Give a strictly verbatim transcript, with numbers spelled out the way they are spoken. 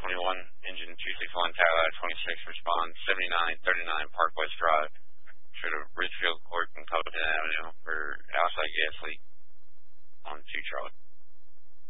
twenty-one, engine two six one, Tagalog twenty-six, respond seventy-nine thirty-nine Park West Drive, to the Ridgefield Court and Covington Avenue for outside gas leak on two Charlie.